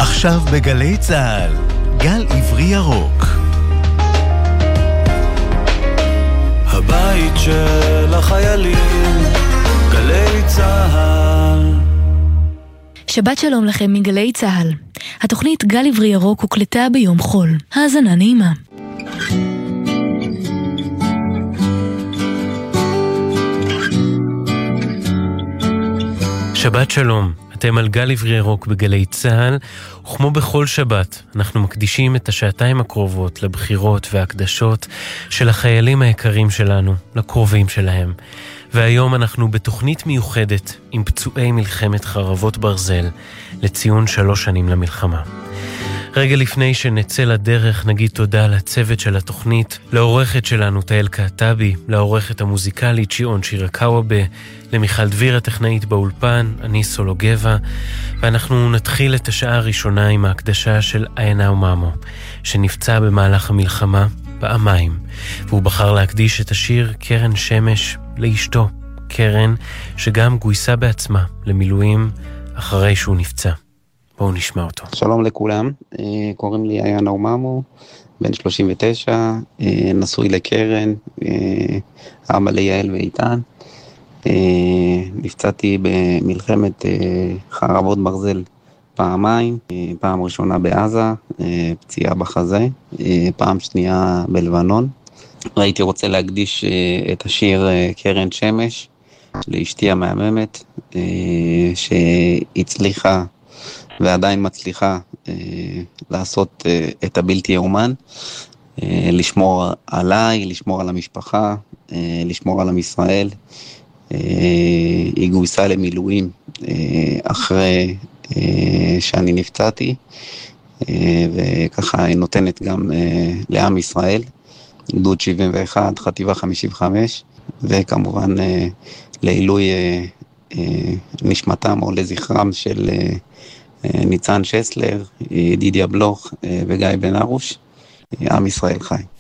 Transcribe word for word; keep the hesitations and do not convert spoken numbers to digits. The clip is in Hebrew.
עכשיו בגלי צהל, גל עברי ירוק. הבית של החיילים, גלי צהל. שבת שלום לכם מגלי צהל. התוכנית גל עברי ירוק הוקלטה ביום חול. האזנה נעימה. שבת שלום, אתם על גל עברי ירוק בגלי צהל, וכמו בכל שבת, אנחנו מקדישים את השעתיים הקרובות לבחירות והקדשות של החיילים היקרים שלנו, לקרובים שלהם. והיום אנחנו בתוכנית מיוחדת עם פצועי מלחמת חרבות ברזל, לציון שלוש שנים למלחמה. רגע לפני שנצא לדרך נגיד תודה לצוות של התוכנית, לעורכת שלנו תהל קעטבי, לעורכת המוזיקלית שיעון שירקאוובה, למיכל דביר הטכנאית באולפן, אני סולוגבה, ואנחנו נתחיל את השעה הראשונה עם ההקדשה של עיינה ומאמו, שנפצע במהלך המלחמה פעמיים, והוא בחר להקדיש את השיר קרן שמש לאשתו, קרן שגם גויסה בעצמה למילואים אחרי שהוא נפצע. בואו נשמע אותו. שלום לכולם, קוראים לי עיינה ומאמו, בן שלושים ותשע, נשוי לקרן, אבא ליעל ואיתן. נפצעתי במלחמת חרבות ברזל פעמיים, פעם ראשונה בעזה, פציעה בחזה, פעם שנייה בלבנון. הייתי רוצה להקדיש את השיר קרן שמש לאשתי המהממת, שהצליחה ועדיין מצליחה אה, לעשות אה, את הבלתי יאומן, אה, לשמור עליי, לשמור על המשפחה, אה, לשמור על עם ישראל. אה, היא גויסה למילואים אה, אחרי אה, שאני נפצעתי, אה, וככה היא נותנת גם אה, לעם ישראל, גדוד שבעים ואחת, חטיבה חמישים וחמש, וכמובן אה, לעילוי אה, אה, נשמתם או לזכרם של אה, ניצן שסלר, ידידיה בלוך וגיא בן ארוש. עם ישראל חי.